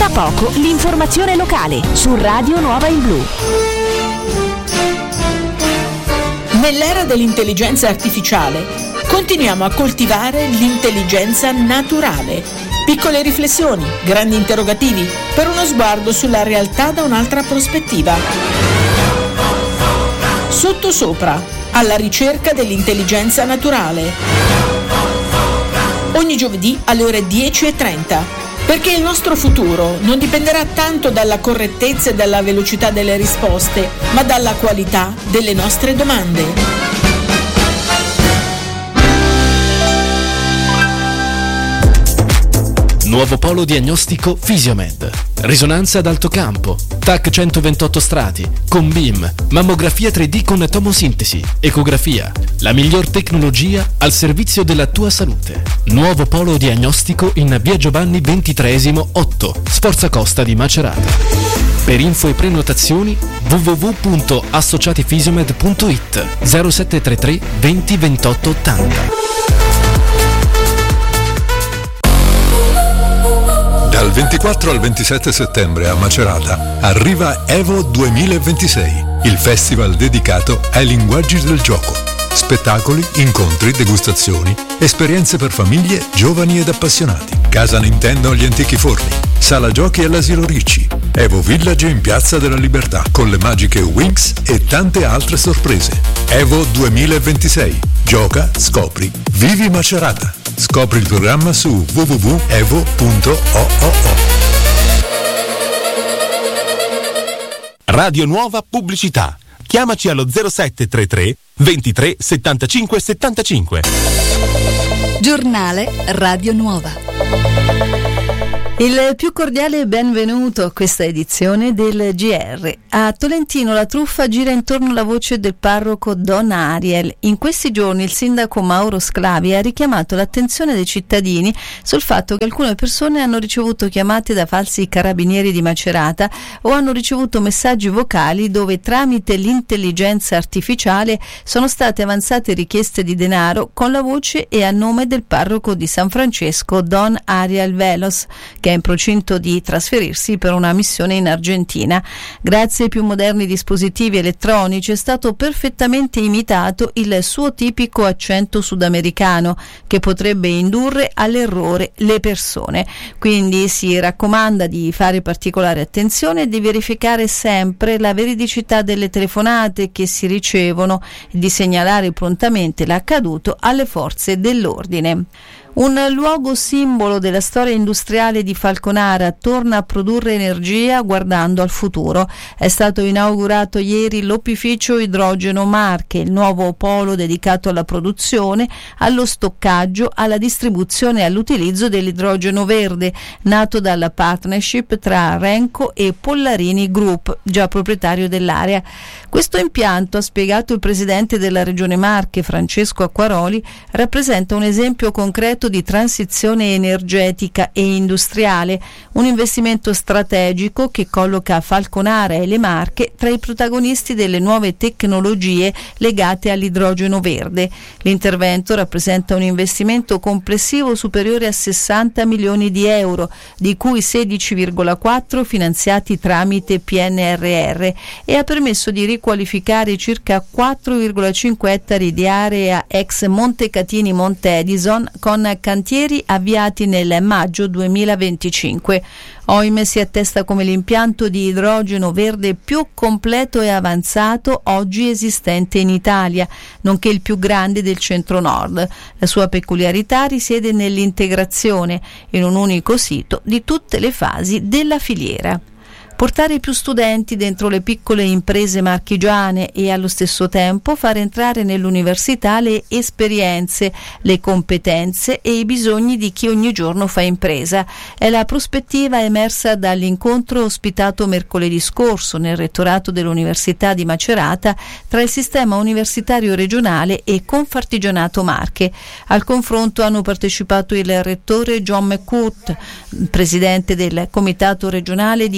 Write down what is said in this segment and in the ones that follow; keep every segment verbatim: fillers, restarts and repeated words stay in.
Tra poco l'informazione locale su Radio Nuova in Blu. Nell'era dell'intelligenza artificiale continuiamo a coltivare l'intelligenza naturale. Piccole riflessioni, grandi interrogativi, per uno sguardo sulla realtà da un'altra prospettiva. Sottosopra, alla ricerca dell'intelligenza naturale. Ogni giovedì alle ore dieci e trenta, perché il nostro futuro non dipenderà tanto dalla correttezza e dalla velocità delle risposte, ma dalla qualità delle nostre domande. Nuovo polo diagnostico Fisiomed. Risonanza ad alto campo, T A C centoventotto strati, con B I M, mammografia tre D con tomosintesi, ecografia. La miglior tecnologia al servizio della tua salute. Nuovo polo diagnostico in via Giovanni ventitreesimo otto, Sforza Costa di Macerata. Per info e prenotazioni w w w punto associatifisiomed punto i t zero sette tre tre venti ventotto ottanta. Dal ventiquattro al ventisette settembre a Macerata arriva Evo duemilaventisei, il festival dedicato ai linguaggi del gioco. Spettacoli, incontri, degustazioni, esperienze per famiglie, giovani ed appassionati. Casa Nintendo agli Antichi Forni, Sala Giochi all'Asilo Ricci, Evo Village in Piazza della Libertà, con le magiche Winx e tante altre sorprese. Evo duemilaventisei. Gioca, scopri, vivi Macerata. Scopri il programma su w w w punto evo punto o o o. Radio Nuova Pubblicità. Chiamaci allo zero sette tre tre ventitré settantacinque settantacinque. Giornale Radio Nuova. Il più cordiale benvenuto a questa edizione del G R. A Tolentino la truffa gira intorno alla voce del parroco Don Ariel. In questi giorni il sindaco Mauro Sclavi ha richiamato l'attenzione dei cittadini sul fatto che alcune persone hanno ricevuto chiamate da falsi carabinieri di Macerata o hanno ricevuto messaggi vocali dove tramite l'intelligenza artificiale sono state avanzate richieste di denaro con la voce e a nome del parroco di San Francesco Don Ariel Velos, che è in procinto di trasferirsi per una missione in Argentina. Grazie ai più moderni dispositivi elettronici è stato perfettamente imitato il suo tipico accento sudamericano che potrebbe indurre all'errore le persone. Quindi si raccomanda di fare particolare attenzione e di verificare sempre la veridicità delle telefonate che si ricevono e di segnalare prontamente l'accaduto alle forze dell'ordine. Un luogo simbolo della storia industriale di Falconara torna a produrre energia guardando al futuro. È stato inaugurato ieri l'opificio Idrogeno Marche, il nuovo polo dedicato alla produzione, allo stoccaggio, alla distribuzione e all'utilizzo dell'idrogeno verde, nato dalla partnership tra Renco e Pollarini Group, già proprietario dell'area. Questo impianto, ha spiegato il presidente della Regione Marche, Francesco Acquaroli, rappresenta un esempio concreto di transizione energetica e industriale, un investimento strategico che colloca Falconara e le Marche tra i protagonisti delle nuove tecnologie legate all'idrogeno verde. L'intervento rappresenta un investimento complessivo superiore a sessanta milioni di euro, di cui sedici virgola quattro finanziati tramite P N R R, e ha permesso di riqualificare circa quattro virgola cinque ettari di area ex Montecatini Monte Edison con cantieri avviati nel maggio duemilaventicinque. Oime si attesta come l'impianto di idrogeno verde più completo e avanzato oggi esistente in Italia, nonché il più grande del centro-nord. La sua peculiarità risiede nell'integrazione in un unico sito di tutte le fasi della filiera. Portare più studenti dentro le piccole imprese marchigiane e allo stesso tempo far entrare nell'università le esperienze, le competenze e i bisogni di chi ogni giorno fa impresa. È la prospettiva emersa dall'incontro ospitato mercoledì scorso nel rettorato dell'Università di Macerata tra il sistema universitario regionale e Confartigianato Marche. Al confronto hanno partecipato il rettore John McCourt, presidente del Comitato regionale di coordinamento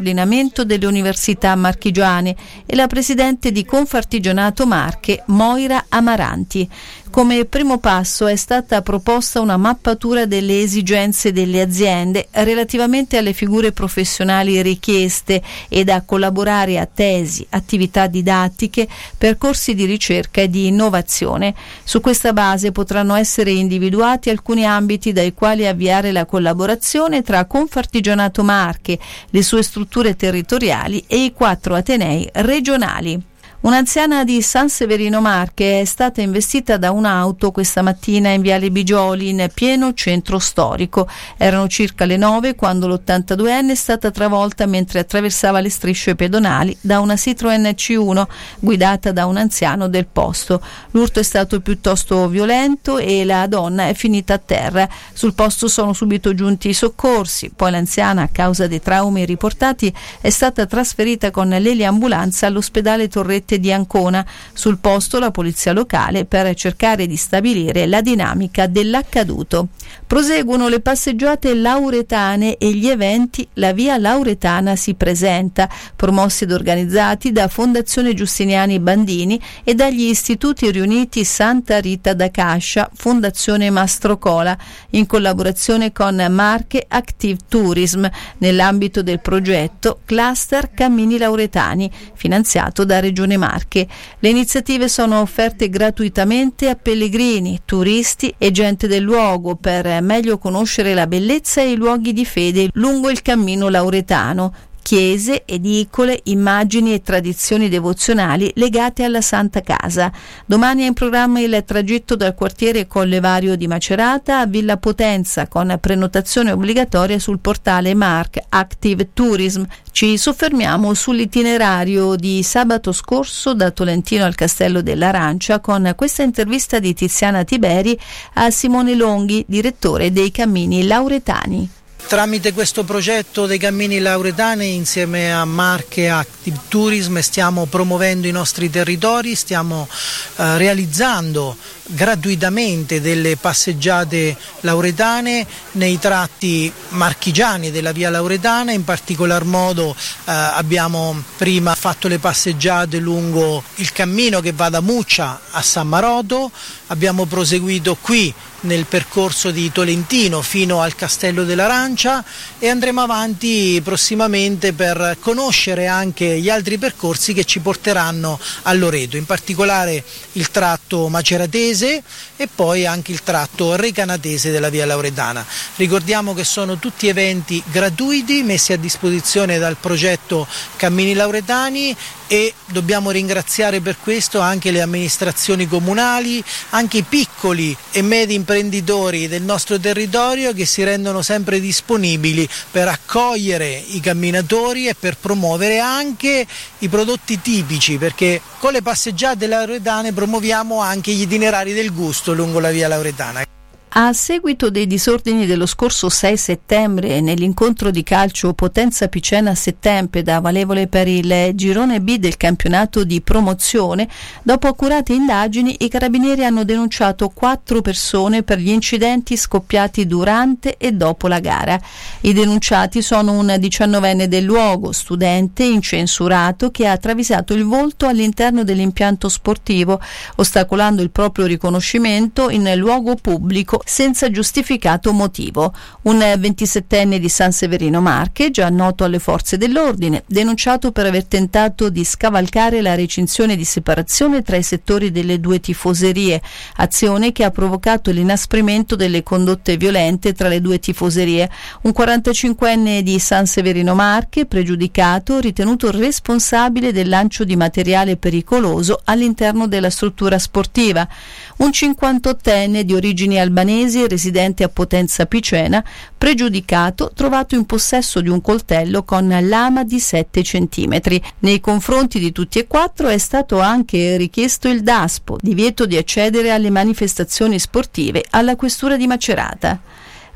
coordinamento delle università marchigiane e la presidente di Confartigianato Marche, Moira Amaranti. Come primo passo è stata proposta una mappatura delle esigenze delle aziende relativamente alle figure professionali richieste ed a collaborare a tesi, attività didattiche, percorsi di ricerca e di innovazione. Su questa base potranno essere individuati alcuni ambiti dai quali avviare la collaborazione tra Confartigianato Marche, le sue strutture territoriali e i quattro atenei regionali. Un'anziana di San Severino Marche è stata investita da un'auto questa mattina in Viale Bigioli, in pieno centro storico. Erano circa le nove quando l'ottantaduenne è stata travolta mentre attraversava le strisce pedonali da una Citroen C uno guidata da un anziano del posto. L'urto è stato piuttosto violento e la donna è finita a terra. Sul posto sono subito giunti i soccorsi, poi l'anziana, a causa dei traumi riportati, è stata trasferita con l'eliambulanza all'ospedale Torrette di Ancona. Sul posto la polizia locale per cercare di stabilire la dinamica dell'accaduto. Proseguono le passeggiate lauretane e gli eventi La Via Lauretana si presenta, promossi ed organizzati da Fondazione Giustiniani Bandini e dagli istituti riuniti Santa Rita da Cascia, Fondazione Mastrocola, in collaborazione con Marche Active Tourism, nell'ambito del progetto Cluster Cammini Lauretani, finanziato da Regione Marche. Le iniziative sono offerte gratuitamente a pellegrini, turisti e gente del luogo per meglio conoscere la bellezza e i luoghi di fede lungo il cammino lauretano. Chiese, edicole, immagini e tradizioni devozionali legate alla Santa Casa. Domani è in programma il tragitto dal quartiere Collevario di Macerata a Villa Potenza con prenotazione obbligatoria sul portale Mark Active Tourism. Ci soffermiamo sull'itinerario di sabato scorso da Tolentino al Castello dell'Arancia con questa intervista di Tiziana Tiberi a Simone Longhi, direttore dei Cammini Lauretani. Tramite questo progetto dei Cammini Lauretani, insieme a Marche Active Tourism, stiamo promuovendo i nostri territori, stiamo eh, realizzando gratuitamente delle passeggiate lauretane nei tratti marchigiani della Via Lauretana. In particolar modo eh, abbiamo prima fatto le passeggiate lungo il cammino che va da Muccia a San Maroto, abbiamo proseguito qui nel percorso di Tolentino fino al Castello dell'Arancia e andremo avanti prossimamente per conoscere anche gli altri percorsi che ci porteranno a Loreto, in particolare il tratto maceratese e poi anche il tratto recanatese della Via Lauretana. Ricordiamo che sono tutti eventi gratuiti messi a disposizione dal progetto Cammini Lauretani e dobbiamo ringraziare per questo anche le amministrazioni comunali, anche i piccoli e medi imprenditori del nostro territorio che si rendono sempre disponibili per accogliere i camminatori e per promuovere anche i prodotti tipici, perché con le passeggiate lauretane promuoviamo anche gli itinerari del gusto lungo la Via Lauretana. A seguito dei disordini dello scorso sei settembre nell'incontro di calcio Potenza Picena Settempeda, valevole per il girone B del campionato di promozione, dopo accurate indagini i carabinieri hanno denunciato quattro persone per gli incidenti scoppiati durante e dopo la gara. I denunciati sono un diciannovenne del luogo, studente incensurato, che ha travisato il volto all'interno dell'impianto sportivo, ostacolando il proprio riconoscimento in luogo pubblico senza giustificato motivo. Un ventisettenne di San Severino Marche, già noto alle forze dell'ordine, denunciato per aver tentato di scavalcare la recinzione di separazione tra i settori delle due tifoserie, azione che ha provocato l'inasprimento delle condotte violente tra le due tifoserie. Un quarantacinquenne di San Severino Marche, pregiudicato, ritenuto responsabile del lancio di materiale pericoloso all'interno della struttura sportiva. Un cinquantottenne di origini albanesi, residente a Potenza Picena, pregiudicato, trovato in possesso di un coltello con lama di sette centimetri. Nei confronti di tutti e quattro è stato anche richiesto il DASPO, divieto di accedere alle manifestazioni sportive alla questura di Macerata.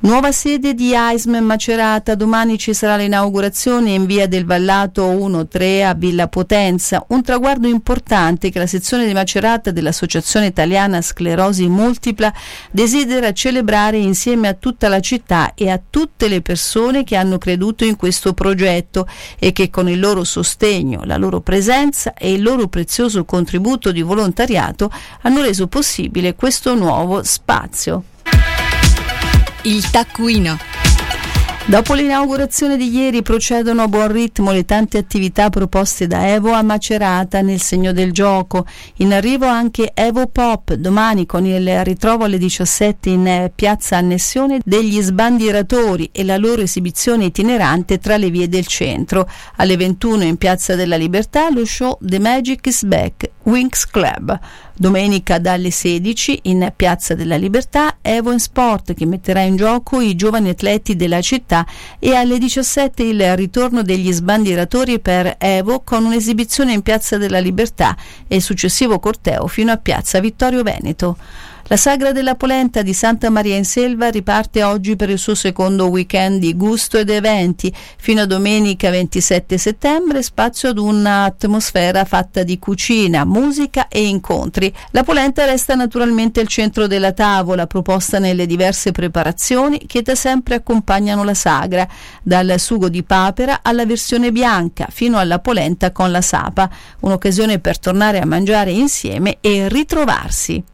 Nuova sede di A I S M Macerata, domani ci sarà l'inaugurazione in via del Vallato uno tre a Villa Potenza, un traguardo importante che la sezione di Macerata dell'Associazione Italiana Sclerosi Multipla desidera celebrare insieme a tutta la città e a tutte le persone che hanno creduto in questo progetto e che con il loro sostegno, la loro presenza e il loro prezioso contributo di volontariato hanno reso possibile questo nuovo spazio. Il taccuino. Dopo l'inaugurazione di ieri procedono a buon ritmo le tante attività proposte da Evo a Macerata nel segno del gioco. In arrivo anche Evo Pop, domani con il ritrovo alle diciassette in piazza Annessione degli sbandieratori e la loro esibizione itinerante tra le vie del centro. Alle ventuno in piazza della Libertà lo show The Magic is Back, Winx Club. Domenica dalle sedici in piazza della Libertà Evo in Sport, che metterà in gioco i giovani atleti della città, e alle diciassette il ritorno degli sbandieratori per Evo con un'esibizione in piazza della Libertà e il successivo corteo fino a piazza Vittorio Veneto. La sagra della polenta di Santa Maria in Selva riparte oggi per il suo secondo weekend di gusto ed eventi. Fino a domenica ventisette settembre spazio ad un'atmosfera fatta di cucina, musica e incontri. La polenta resta naturalmente il centro della tavola, proposta nelle diverse preparazioni che da sempre accompagnano la sagra, dal sugo di papera alla versione bianca fino alla polenta con la sapa, un'occasione per tornare a mangiare insieme e ritrovarsi.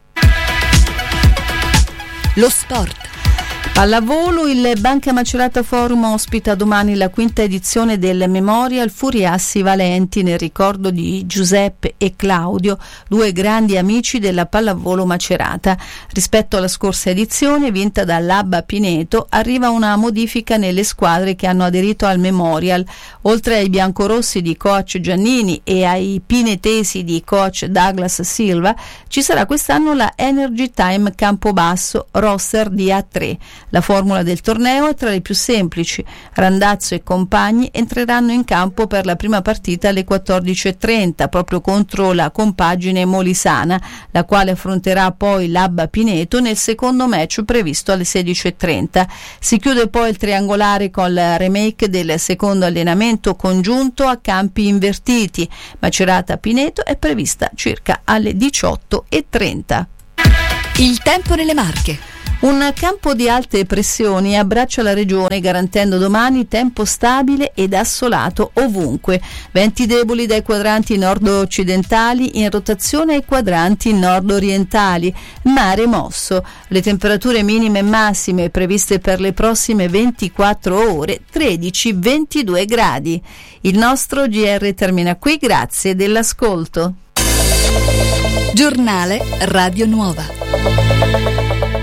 Lo sport. Pallavolo, il Banca Macerata Forum ospita domani la quinta edizione del Memorial Furiassi Valenti nel ricordo di Giuseppe e Claudio, due grandi amici della pallavolo Macerata. Rispetto alla scorsa edizione, vinta dall'Abba Pineto, arriva una modifica nelle squadre che hanno aderito al Memorial. Oltre ai biancorossi di coach Giannini e ai pinetesi di coach Douglas Silva, ci sarà quest'anno la Energy Time Campobasso, roster di A tre. La formula del torneo è tra le più semplici. Randazzo e compagni entreranno in campo per la prima partita alle quattordici e trenta, proprio contro la compagine Molisana, la quale affronterà poi l'Abba Pineto nel secondo match previsto alle sedici e trenta. Si chiude poi il triangolare con il remake del secondo allenamento congiunto a campi invertiti. Macerata Pineto è prevista circa alle diciotto e trenta. Il tempo nelle Marche. Un campo di alte pressioni abbraccia la regione garantendo domani tempo stabile ed assolato ovunque. Venti deboli dai quadranti nord-occidentali in rotazione ai quadranti nord-orientali. Mare mosso. Le temperature minime e massime previste per le prossime ventiquattro ore tredici ventidue gradi. Il nostro G R termina qui, grazie dell'ascolto. Giornale Radio Nuova.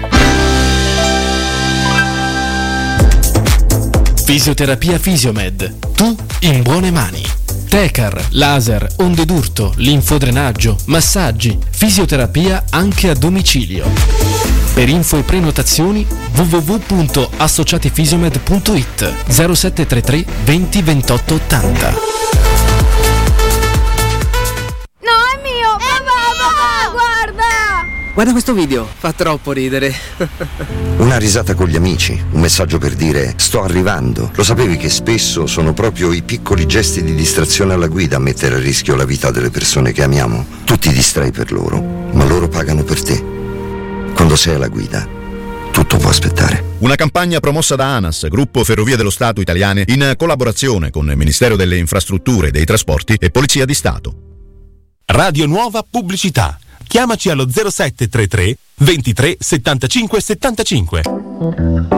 Fisioterapia Fisiomed. Tu in buone mani. Tecar, laser, onde d'urto, linfodrenaggio, massaggi, fisioterapia anche a domicilio. Per info e prenotazioni w w w punto associatifisiomed punto it zero sette tre tre venti ventotto ottanta. No, è mio! È papà, papà, guarda! Guarda questo video, fa troppo ridere. Una risata con gli amici, un messaggio per dire sto arrivando. Lo sapevi che spesso sono proprio i piccoli gesti di distrazione alla guida a mettere a rischio la vita delle persone che amiamo? Tu ti distrai per loro, ma loro pagano per te. Quando sei alla guida, tutto può aspettare. Una campagna promossa da ANAS, Gruppo Ferrovie dello Stato Italiane, in collaborazione con il Ministero delle Infrastrutture e dei Trasporti e Polizia di Stato. Radio Nuova Pubblicità. Chiamaci allo zero sette tre tre ventitré settantacinque settantacinque.